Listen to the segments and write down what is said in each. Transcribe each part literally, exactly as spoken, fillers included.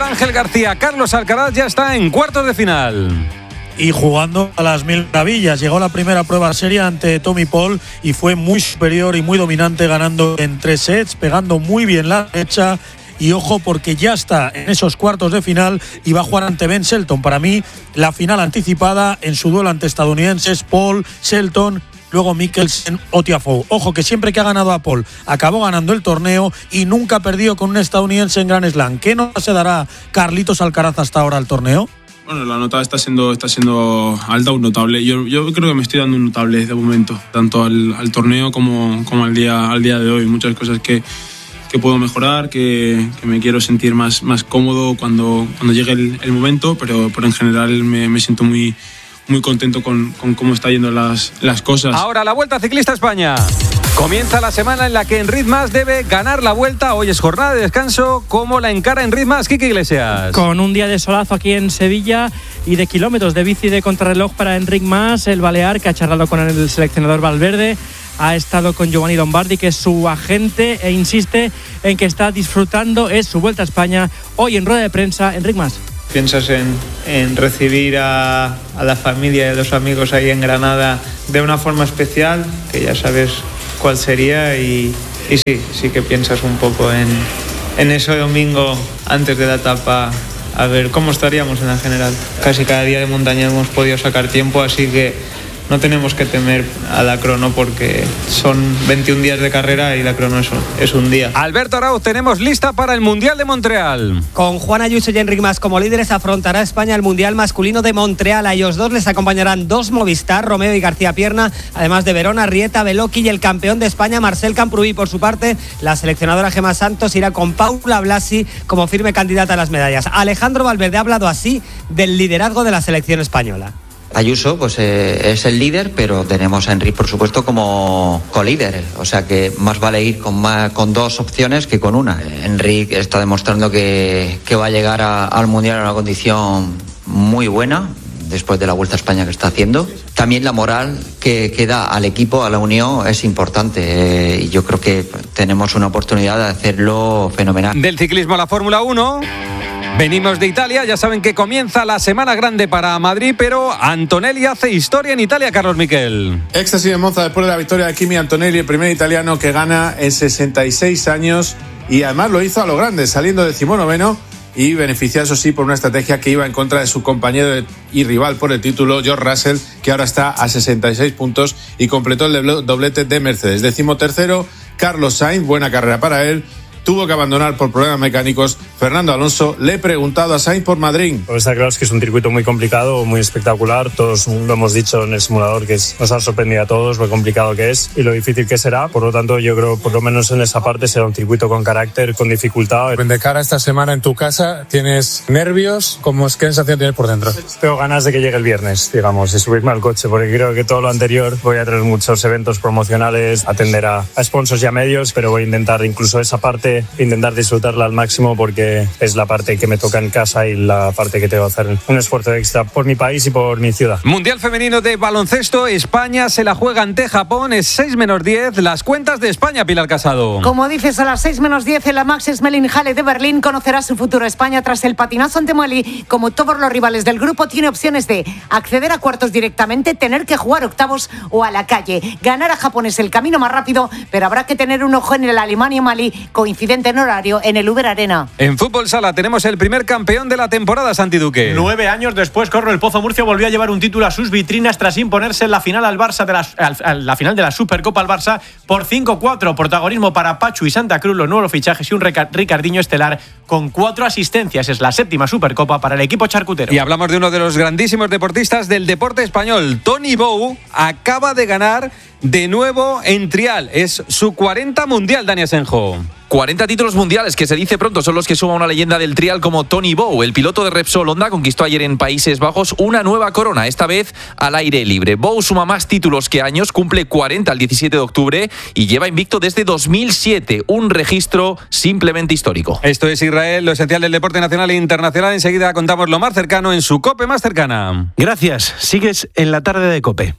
Ángel García. Carlos Alcaraz ya está en cuartos de final. Y jugando a las mil maravillas. Llegó la primera prueba seria ante Tommy Paul y fue muy superior y muy dominante, ganando en tres sets, pegando muy bien la derecha. Y ojo, porque ya está en esos cuartos de final y va a jugar ante Ben Shelton. Para mí, la final anticipada en su duelo ante estadounidenses, Paul, Shelton, luego Mickelsen o Tiafoe. Ojo, que siempre que ha ganado a Paul, acabó ganando el torneo y nunca ha perdido con un estadounidense en Grand Slam. ¿Qué nota se dará Carlitos Alcaraz hasta ahora al torneo? Bueno, la nota está siendo, está siendo alta, un notable. Yo, yo creo que me estoy dando un notable de momento, tanto al, al torneo como, como al, día, al día de hoy. Muchas cosas que... que puedo mejorar, que, que me quiero sentir más, más cómodo cuando, cuando llegue el, el momento, pero, pero en general me, me siento muy, muy contento con, con cómo están yendo las, las cosas. Ahora la Vuelta Ciclista España. Comienza la semana en la que Enric Mas debe ganar la Vuelta. Hoy es jornada de descanso. ¿Cómo la encara Enric Mas? Kike Iglesias. Con un día de solazo aquí en Sevilla y de kilómetros de bici de contrarreloj para Enric Mas, el balear, que ha charlado con el seleccionador Valverde. Ha estado con Giovanni Lombardi, que es su agente, e insiste en que está disfrutando, es su Vuelta a España. Hoy en rueda de prensa, Enric Mas. ¿Piensas en, en recibir a, a la familia y a los amigos ahí en Granada de una forma especial, que ya sabes cuál sería? Y, y sí, sí que piensas un poco en, en ese domingo antes de la etapa, a ver cómo estaríamos en la general. Casi cada día de montaña hemos podido sacar tiempo, así que no tenemos que temer a la crono porque son veintiún días de carrera y la crono es, es un día. Alberto Arauz, tenemos lista para el Mundial de Montreal. Con Juan Ayuso y Enric Mas como líderes, afrontará España el Mundial masculino de Montreal. A ellos dos les acompañarán dos Movistar, Romeo y García Pierna, además de Verona, Rieta, Beloki y el campeón de España, Marcel Camprubí. Por su parte, la seleccionadora Gemma Santos irá con Paula Blasi como firme candidata a las medallas. Alejandro Valverde ha hablado así del liderazgo de la selección española. Ayuso pues eh, es el líder, pero tenemos a Enric, por supuesto, como colíder, o sea que más vale ir con, más, con dos opciones que con una. Enric está demostrando que, que va a llegar a, al Mundial en una condición muy buena después de la Vuelta a España que está haciendo. También la moral que, que da al equipo, a la unión, es importante, eh, y yo creo que tenemos una oportunidad de hacerlo fenomenal. Del ciclismo a la Fórmula uno. Venimos de Italia, ya saben que comienza la semana grande para Madrid, pero Antonelli hace historia en Italia, Carlos Miquel. Éxtasis en Monza después de la victoria de Kimi Antonelli, el primer italiano que gana en sesenta y seis años, y además lo hizo a lo grande, saliendo decimonoveno y beneficiado, eso sí, por una estrategia que iba en contra de su compañero y rival por el título, George Russell, que ahora está a sesenta y seis puntos y completó el doblete de Mercedes. Decimotercero, Carlos Sainz, buena carrera para él. Tuvo que abandonar por problemas mecánicos. Fernando Alonso, le he preguntado a Sainz por Madrid. Pues está claro, es que es un circuito muy complicado, muy espectacular. Todos lo hemos dicho en el simulador, que es, nos ha sorprendido a todos lo complicado que es y lo difícil que será. Por lo tanto, yo creo, por lo menos en esa parte, será un circuito con carácter, con dificultad. De cara a esta semana en tu casa, ¿tienes nervios? ¿Cómo es, qué sensación tienes por dentro? Tengo ganas de que llegue el viernes, digamos, de subirme al coche, porque creo que todo lo anterior voy a tener muchos eventos promocionales, atender a, a sponsors y a medios, pero voy a intentar incluso esa parte, intentar disfrutarla al máximo, porque es la parte que me toca en casa y la parte que tengo que hacer un esfuerzo extra por mi país y por mi ciudad. Mundial femenino de baloncesto, España se la juega ante Japón, es seis menos diez, las cuentas de España, Pilar Casado. Como dices, a las seis menos diez en la Max Schmeling Halle de Berlín conocerá su futuro. España, tras el patinazo ante Mali, como todos los rivales del grupo, tiene opciones de acceder a cuartos directamente, tener que jugar octavos o a la calle. Ganar a Japón es el camino más rápido, pero habrá que tener un ojo en el Alemania-Mali, coincidente en horario en el Uber Arena. En fútbol sala tenemos el primer campeón de la temporada, Santi Duque. Nueve años después, Corro, el Pozo Murcia volvió a llevar un título a sus vitrinas tras imponerse en la final al Barça de la, al, la final de la Supercopa al Barça por cinco cuatro. Protagonismo para Pachu y Santa Cruz, los nuevos fichajes y un Ricardinho estelar con cuatro asistencias. Es la séptima Supercopa para el equipo charcutero. Y hablamos de uno de los grandísimos deportistas del deporte español. Toni Bou acaba de ganar de nuevo en trial. Es su cuarenta mundial, Dani Asenjo. cuarenta títulos mundiales, que se dice pronto, son los que suma una leyenda del trial como Toni Bou. El piloto de Repsol Honda conquistó ayer en Países Bajos una nueva corona, esta vez al aire libre. Bou suma más títulos que años, cumple cuarenta el diecisiete de octubre y lleva invicto desde dos mil siete, un registro simplemente histórico. Esto es Israel, lo esencial del deporte nacional e internacional. Enseguida contamos lo más cercano en su COPE más cercana. Gracias, sigues en la tarde de COPE.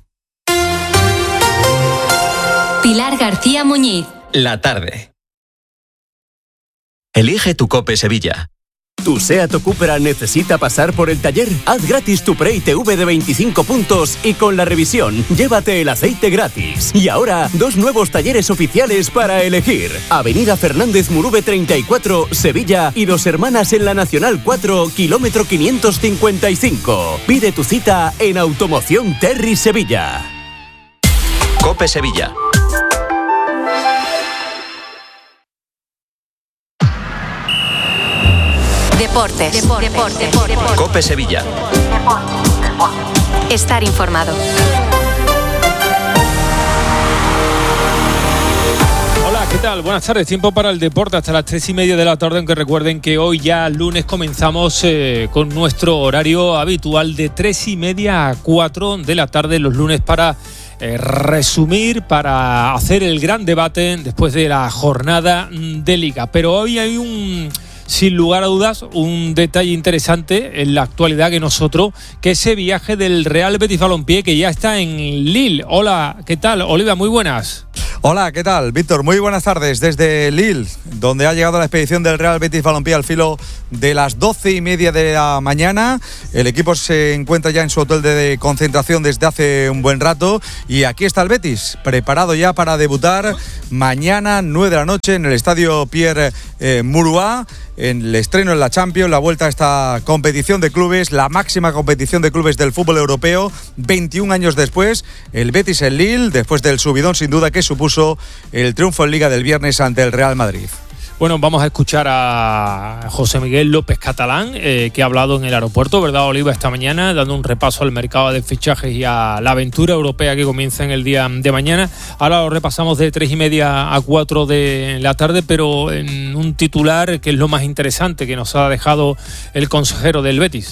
Pilar García Muñiz. La tarde. Elige tu COPE Sevilla. ¿Tu SEAT o Cupra necesita pasar por el taller? Haz gratis tu Pre-I T V de veinticinco puntos y con la revisión, llévate el aceite gratis. Y ahora, dos nuevos talleres oficiales para elegir. Avenida Fernández Murube treinta y cuatro, Sevilla, y Dos Hermanas en la Nacional cuatro, kilómetro quinientos cincuenta y cinco. Pide tu cita en Automoción Terry Sevilla. COPE Sevilla. Deportes. Deportes. Deportes. Deportes. COPE Sevilla. Estar informado. Hola, ¿qué tal? Buenas tardes. Tiempo para el deporte hasta las tres y media de la tarde, aunque recuerden que hoy ya lunes comenzamos eh, con nuestro horario habitual de tres y media a cuatro de la tarde los lunes para eh, resumir, para hacer el gran debate después de la jornada de Liga. Pero hoy hay un... sin lugar a dudas, un detalle interesante en la actualidad que nosotros, que ese viaje del Real Betis Balompié que ya está en Lille. Hola, ¿qué tal? Oliva, muy buenas. Hola, ¿qué tal? Víctor, muy buenas tardes desde Lille, donde ha llegado la expedición del Real Betis Balompié al filo de las doce y media de la mañana. El equipo se encuentra ya en su hotel de concentración desde hace un buen rato y aquí está el Betis, preparado ya para debutar mañana nueve de la noche en el estadio Pierre eh, Mauroy, en el estreno en la Champions, la vuelta a esta competición de clubes, la máxima competición de clubes del fútbol europeo, veintiún años después, el Betis en Lille, después del subidón sin duda que supuso el triunfo en Liga del viernes ante el Real Madrid. Bueno, vamos a escuchar a José Miguel López Catalán, eh, que ha hablado en el aeropuerto, ¿verdad, Oliva? Esta mañana, dando un repaso al mercado de fichajes y a la aventura europea que comienza en el día de mañana. Ahora lo repasamos de tres y media a cuatro de la tarde, pero en un titular que es lo más interesante que nos ha dejado el consejero del Betis.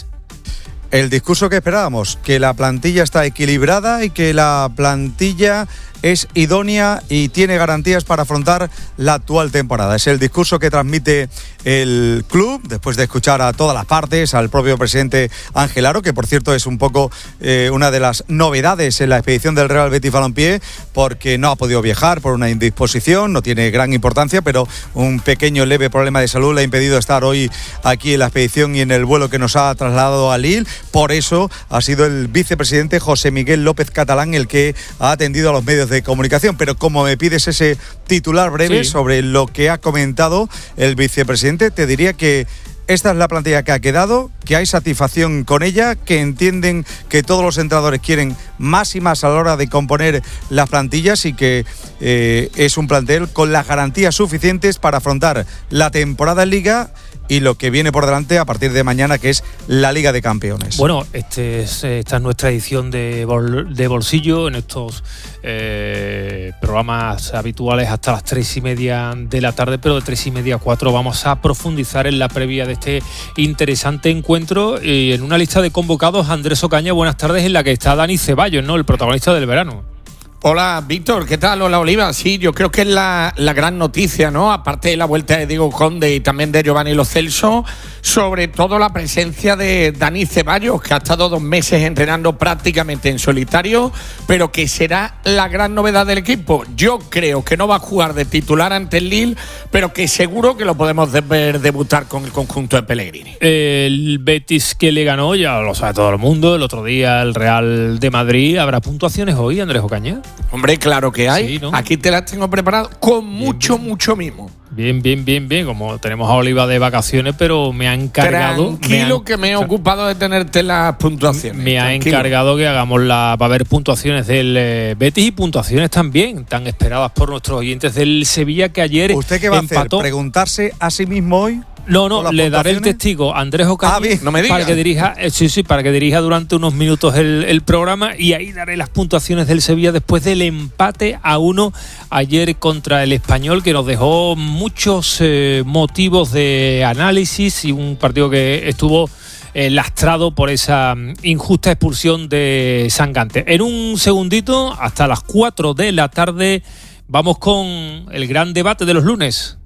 El discurso que esperábamos, que la plantilla está equilibrada y que la plantilla es idónea y tiene garantías para afrontar la actual temporada. Es el discurso que transmite el club después de escuchar a todas las partes, al propio presidente Ángel Aro, que por cierto es un poco eh, una de las novedades en la expedición del Real Betis Balompié, porque no ha podido viajar por una indisposición, no tiene gran importancia, pero un pequeño leve problema de salud le ha impedido estar hoy aquí en la expedición y en el vuelo que nos ha trasladado a Lille. Por eso ha sido el vicepresidente José Miguel López Catalán el que ha atendido a los medios de comunicación, pero como me pides ese titular breve sí. sobre lo que ha comentado el vicepresidente, te diría que esta es la plantilla que ha quedado, que hay satisfacción con ella, que entienden que todos los entrenadores quieren más y más a la hora de componer las plantillas y que eh, es un plantel con las garantías suficientes para afrontar la temporada en Liga y lo que viene por delante a partir de mañana, que es la Liga de Campeones. Bueno, este es, esta es nuestra edición de, bol, de bolsillo en estos eh, programas habituales hasta las tres y media de la tarde, pero de tres y media a cuatro vamos a profundizar en la previa de este interesante encuentro y en una lista de convocados. Andrés Ocaña, buenas tardes, en la que está Dani Ceballos, ¿no? El protagonista del verano. Hola, Víctor, ¿qué tal? Hola, Oliva. Sí, yo creo que es la, la gran noticia, ¿no? Aparte de la vuelta de Diego Conde y también de Giovanni Lo Celso, sobre todo la presencia de Dani Ceballos, que ha estado dos meses entrenando prácticamente en solitario, pero que será la gran novedad del equipo. Yo creo que no va a jugar de titular ante el Lille, pero que seguro que lo podemos ver debutar con el conjunto de Pellegrini. El Betis que le ganó, ya lo sabe todo el mundo, el otro día el Real de Madrid. ¿Habrá puntuaciones hoy, Andrés Ocaña? Hombre, claro que hay. Sí, ¿no? Aquí te las tengo preparadas con mucho, bien, bien. mucho mimo. Bien, bien, bien, bien. Como tenemos a Oliva de vacaciones, pero me ha encargado... Tranquilo, me han, que me he ocupado de tenerte las puntuaciones. Me Tranquilo. ha encargado que hagamos la... Va a haber puntuaciones del eh, Betis y puntuaciones también, tan esperadas por nuestros oyentes del Sevilla, que ayer ¿Usted qué va empató. a hacer? ¿Preguntarse a sí mismo hoy? No, no, le daré el testigo a Andrés Ocaña ah, no me para que dirija, eh, sí, sí, para que dirija durante unos minutos el, el programa y ahí daré las puntuaciones del Sevilla después del empate a uno ayer contra el Español, que nos dejó muchos eh, motivos de análisis y un partido que estuvo eh, lastrado por esa injusta expulsión de Sangante. En un segundito, hasta las cuatro de la tarde, vamos con el gran debate de los lunes.